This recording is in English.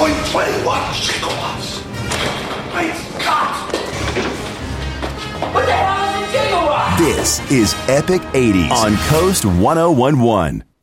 gigawatts. Great Scott! What the hell is a gigawatt? This is Epic 80s on Coast 1011.